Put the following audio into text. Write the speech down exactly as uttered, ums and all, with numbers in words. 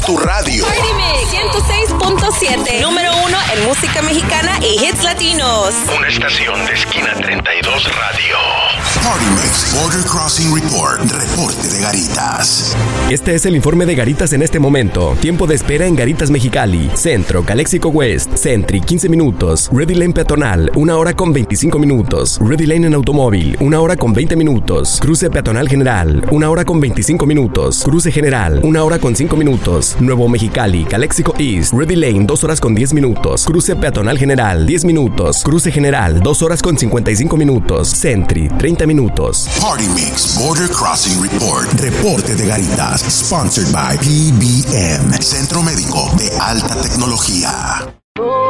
Tu radio. Party Mix ciento seis punto siete. Número uno en música mexicana y hits latinos. Una estación de Esquina treinta y dos Radio. Party Mix Border Crossing Report. Reporte de Garitas. Este es el informe de Garitas en este momento. Tiempo de espera en Garitas Mexicali. Centro, Calexico West. Sentry, quince minutos. Ready Lane peatonal, una hora con veinticinco minutos. Ready Lane en automóvil, una hora con veinte minutos. Cruce peatonal general, una hora con veinticinco minutos. Cruce general, una hora con cinco minutos. Nuevo Mexicali, Calexico East, Ready Lane, dos horas con diez minutos. Cruce peatonal general, diez minutos. Cruce general, dos horas con cincuenta y cinco minutos. Sentry, treinta minutos. Party Mix Border Crossing Report. Reporte de Garitas. Sponsored by P B M, Centro Médico de Alta Tecnología.